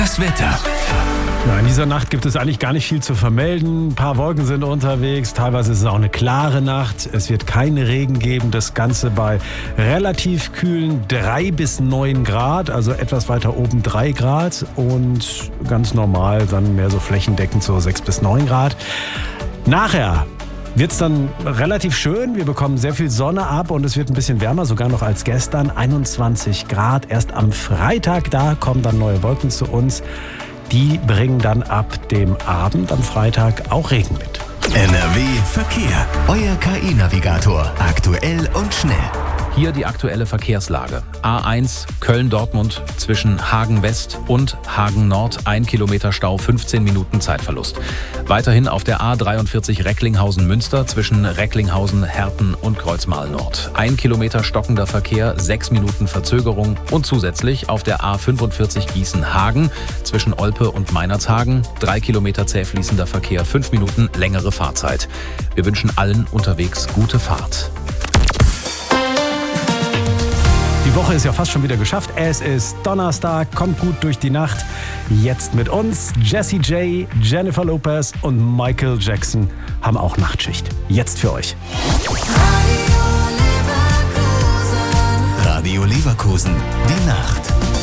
Das Wetter. Ja, in dieser Nacht gibt es eigentlich gar nicht viel zu vermelden. Ein paar Wolken sind unterwegs, teilweise ist es auch eine klare Nacht. Es wird keinen Regen geben, das Ganze bei relativ kühlen 3 bis 9 Grad, also etwas weiter oben 3 Grad und ganz normal dann mehr so flächendeckend so 6 bis 9 Grad. Nachher wird es dann relativ schön. Wir bekommen sehr viel Sonne ab und es wird ein bisschen wärmer, sogar noch als gestern. 21 Grad. Erst am Freitag, da kommen dann neue Wolken zu uns. Die bringen dann ab dem Abend am Freitag auch Regen mit. NRW Verkehr. Euer KI-Navigator. Aktuell und schnell. Hier die aktuelle Verkehrslage. A1 Köln-Dortmund zwischen Hagen West und Hagen Nord 1 Kilometer Stau, 15 Minuten Zeitverlust. Weiterhin auf der A43 Recklinghausen-Münster zwischen Recklinghausen, Herten und Kreuzmahl Nord. 1 Kilometer stockender Verkehr, 6 Minuten Verzögerung und zusätzlich auf der A45 Gießen-Hagen zwischen Olpe und Meinerzhagen 3 Kilometer zäh fließender Verkehr, 5 Minuten längere Fahrzeit. Wir wünschen allen unterwegs gute Fahrt. Die Woche ist ja fast schon wieder geschafft. Es ist Donnerstag, kommt gut durch die Nacht. Jetzt mit uns Jessie J, Jennifer Lopez und Michael Jackson haben auch Nachtschicht. Jetzt für euch. Radio Leverkusen. Die Nacht.